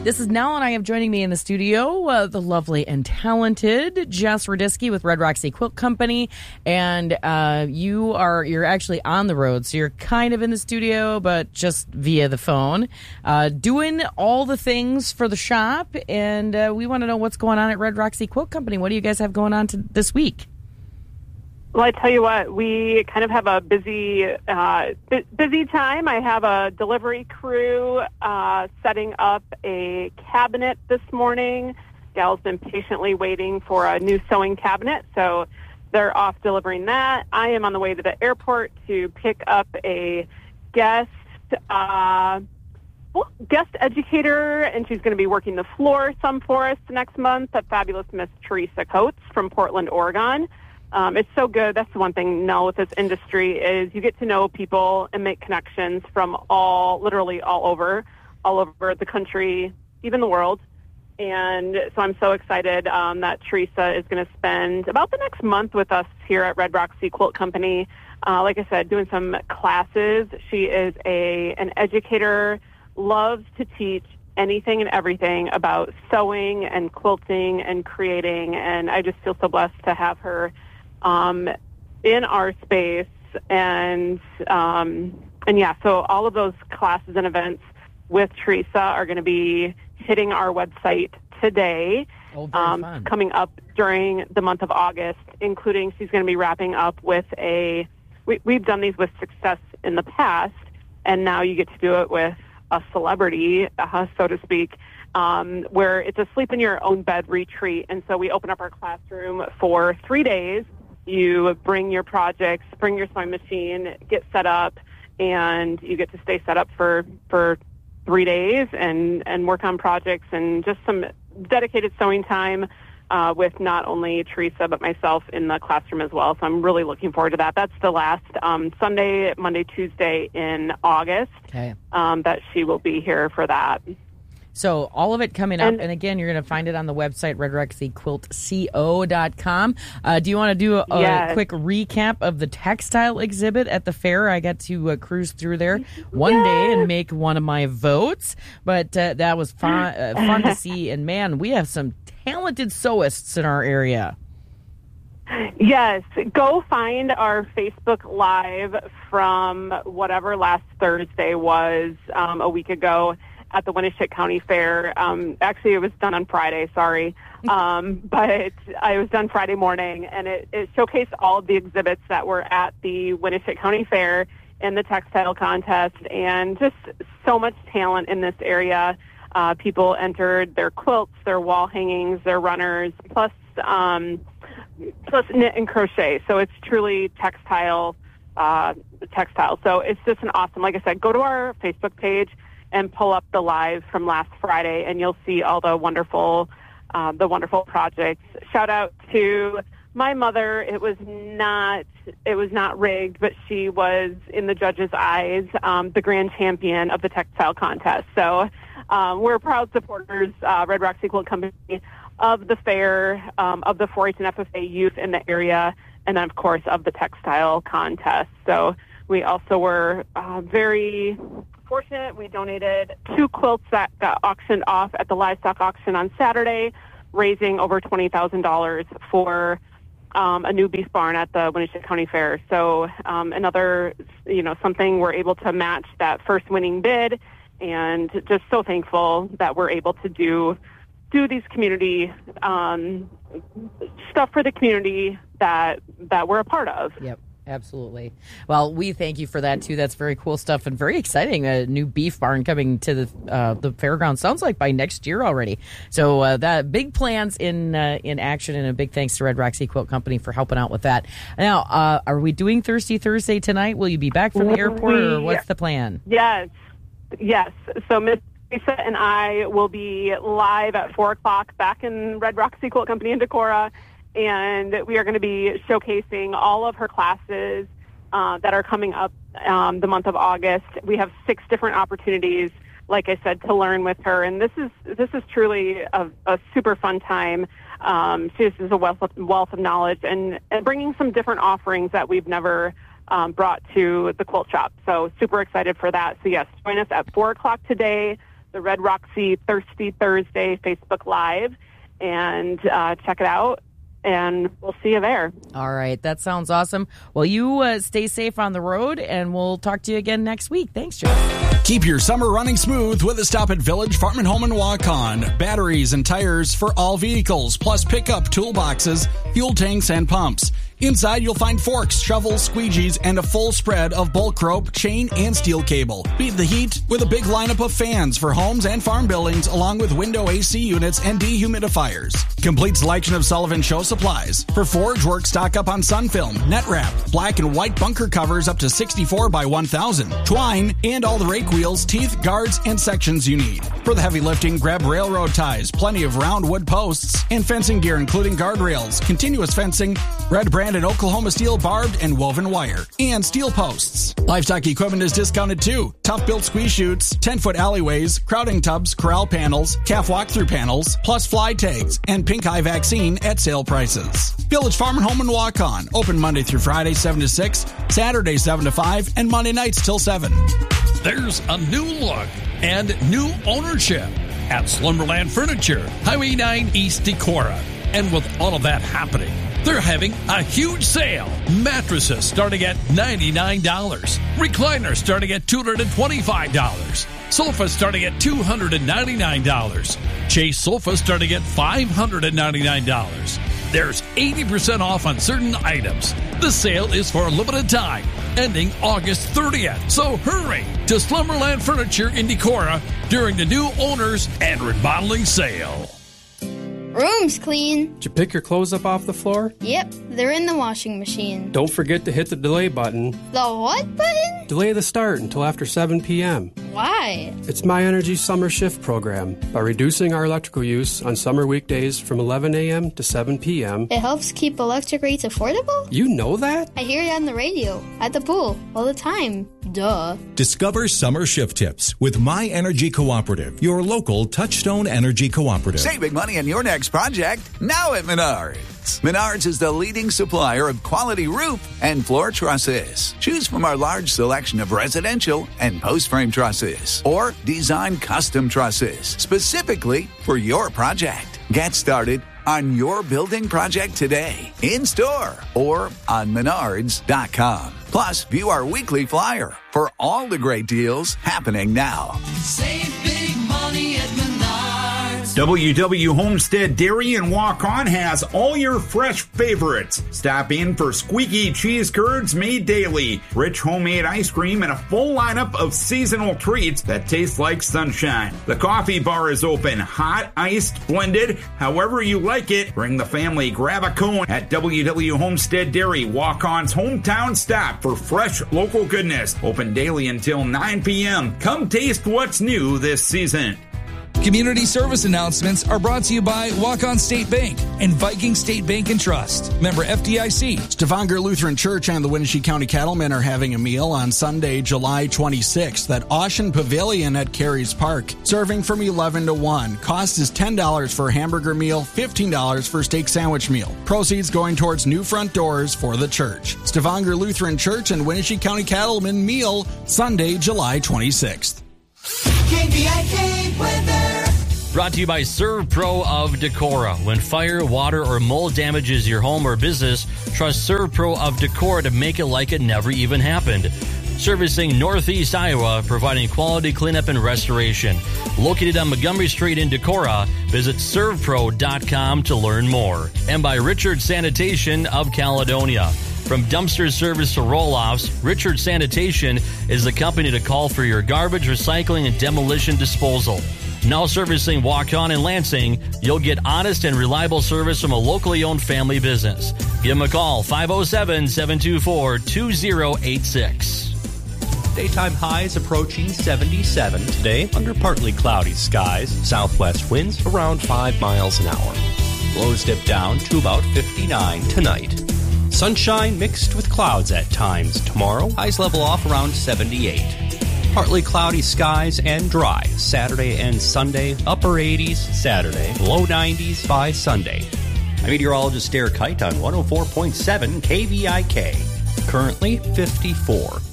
This is Nell, and I have joining me in the studio the lovely and talented Jess Radisky with Red Roxy Quilt Company. And you're actually on the road, so you're kind of in the studio, but just via the phone, doing all the things for the shop. And we want to know what's going on at Red Roxy Quilt Company. What do you guys have going on this week? Well, I tell you what, we kind of have a busy time. I have a delivery crew setting up a cabinet this morning. Gal's been patiently waiting for a new sewing cabinet, so they're off delivering that. I am on the way to the airport to pick up a guest educator, and she's going to be working the floor some for us next month, a fabulous Miss Teresa Coates from Portland, Oregon. It's so good. That's the one thing, Nell, with this industry is you get to know people and make connections from literally all over the country, even the world. And so I'm so excited that Teresa is going to spend about the next month with us here at Red Roxy Quilt Company. Like I said, doing some classes. She is an educator, loves to teach anything and everything about sewing and quilting and creating. And I just feel so blessed to have her in our space, and yeah, so all of those classes and events with Teresa are going to be hitting our website today, coming up during the month of August, including she's going to be wrapping up with we've done these with success in the past, and now you get to do it with a celebrity, so to speak, where it's a sleep in your own bed retreat. And so we open up our classroom for 3 days. You bring your projects, bring your sewing machine, get set up, and you get to stay set up for 3 days and work on projects and just some dedicated sewing time with not only Teresa but myself in the classroom as well. So I'm really looking forward to that. That's the last Sunday, Monday, Tuesday in August that she will be here for that. So all of it coming up, and again, you're going to find it on the website, redroxyquiltco.com. Do you want to do a quick recap of the textile exhibit at the fair? I got to cruise through there one day and make one of my votes, but that was fun to see. And man, we have some talented sewists in our area. Yes, go find our Facebook Live from whatever last Thursday was a week ago at the Winneshiek County Fair. Actually, it was done on Friday, sorry. But it was done Friday morning, and it showcased all of the exhibits that were at the Winneshiek County Fair in the textile contest, and just so much talent in this area. People entered their quilts, their wall hangings, their runners, plus knit and crochet. So it's truly textile. So it's just an awesome, like I said, go to our Facebook page and pull up the live from last Friday, and you'll see all the wonderful projects. Shout out to my mother. It was not rigged, but she was, in the judges' eyes, the grand champion of the textile contest. So we're proud supporters, Red Roxy Quilt Company, of the fair, of the 4-H and FFA youth in the area, and then, of course, of the textile contest. So we also were very fortunate. We donated 2 quilts that got auctioned off at the livestock auction on Saturday, raising over $20,000 for a new beef barn at the Winneshiek County Fair. So another, something we're able to match that first winning bid, and just so thankful that we're able to do these community stuff for the community that we're a part of. Yep. Absolutely. Well, we thank you for that, too. That's very cool stuff and very exciting. A new beef barn coming to the fairground. Sounds like by next year already. So that big plans in action, and a big thanks to Red Roxy Quilt Company for helping out with that. Now, are we doing Thirsty Thursday tonight? Will you be back from the airport, or what's the plan? Yes. So Miss Teresa and I will be live at 4 o'clock back in Red Roxy Quilt Company in Decorah. And we are going to be showcasing all of her classes that are coming up the month of August. We have 6 different opportunities, like I said, to learn with her. And this is truly a super fun time. She is a wealth of knowledge and bringing some different offerings that we've never brought to the quilt shop. So super excited for that. So yes, join us at 4 o'clock today the Red Roxy Thirsty Thursday Facebook Live, and check it out. And we'll see you there. All right. That sounds awesome. Well, you stay safe on the road, and we'll talk to you again next week. Thanks, Jess. Keep your summer running smooth with a stop at Village Farm and Home in Waukon. Batteries and tires for all vehicles, plus pickup toolboxes, fuel tanks, and pumps. Inside, you'll find forks, shovels, squeegees, and a full spread of bulk rope, chain, and steel cable. Beat the heat with a big lineup of fans for homes and farm buildings, along with window AC units and dehumidifiers. Complete selection of Sullivan Show supplies. For forge work, stock up on sun film, net wrap, black and white bunker covers up to 64 by 1,000, twine, and all the rake wheels, teeth, guards, and sections you need. For the heavy lifting, grab railroad ties, plenty of round wood posts, and fencing gear, including guardrails, continuous fencing, red brand and Oklahoma steel barbed and woven wire, and steel posts. Livestock equipment is discounted too. Tough-built squeeze chutes, 10-foot alleyways, crowding tubs, corral panels, calf walk-through panels, plus fly tags, and pink eye vaccine at sale prices. Village Farm and Home in Waukon. Open Monday through Friday, 7 to 6, Saturday, 7 to 5, and Monday nights till 7. There's a new look and new ownership at Slumberland Furniture, Highway 9 East Decorah. And with all of that happening, they're having a huge sale. Mattresses starting at $99. Recliners starting at $225. Sofas starting at $299. Chase sofas starting at $599. There's 80% off on certain items. The sale is for a limited time, ending August 30th. So hurry to Slumberland Furniture in Decorah during the new owners and remodeling sale. Room's clean. Did you pick your clothes up off the floor? Yep, they're in the washing machine. Don't forget to hit the delay button. The what button? Delay the start until after 7 p.m. Why? It's My Energy Summer Shift program. By reducing our electrical use on summer weekdays from 11 a.m. to 7 p.m. It helps keep electric rates affordable? You know that? I hear it on the radio, at the pool, all the time. Duh. Discover summer shift tips with My Energy Cooperative, your local Touchstone Energy Cooperative. Saving money on your next project now at Menards. Menards is the leading supplier of quality roof and floor trusses. Choose from our large selection of residential and post-frame trusses or design custom trusses specifically for your project. Get started on your building project today, in-store or on Menards.com. Plus, view our weekly flyer for all the great deals happening now. Save big money at Menards. WW Homestead Dairy in Waukon has all your fresh favorites. Stop in for squeaky cheese curds made daily, rich homemade ice cream, and a full lineup of seasonal treats that taste like sunshine. The coffee bar is open, hot, iced, blended, however you like it. Bring the family, grab a cone at WW Homestead Dairy, Waukon's hometown stop for fresh local goodness. Open daily until 9 p.m. Come taste what's new this season. Community service announcements are brought to you by Waukon State Bank and Viking State Bank and Trust. Member FDIC. Stavanger Lutheran Church and the Wenatchee County Cattlemen are having a meal on Sunday, July 26th at Ocean Pavilion at Carey's Park. Serving from 11 to 1. Cost is $10 for a hamburger meal, $15 for a steak sandwich meal. Proceeds going towards new front doors for the church. Stavanger Lutheran Church and Wenatchee County Cattlemen meal, Sunday, July 26th. KVIK weather. Brought to you by ServPro of Decorah. When fire, water, or mold damages your home or business, trust ServPro of Decorah to make it like it never even happened. Servicing Northeast Iowa, providing quality cleanup and restoration. Located on Montgomery Street in Decorah, visit servpro.com to learn more. And by Richard Sanitation of Caledonia. From dumpster service to roll-offs, Richard Sanitation is the company to call for your garbage, recycling, and demolition disposal. Now servicing Waukon and Lansing, you'll get honest and reliable service from a locally owned family business. Give them a call, 507-724-2086. Daytime highs approaching 77 today under partly cloudy skies. Southwest winds around 5 miles an hour. Lows dip down to about 59 tonight. Sunshine mixed with clouds at times tomorrow. Highs level off around 78. Partly cloudy skies and dry Saturday and Sunday. Upper 80s Saturday. Low 90s by Sunday. I'm meteorologist Derek Height on 104.7 KVIK. Currently 54.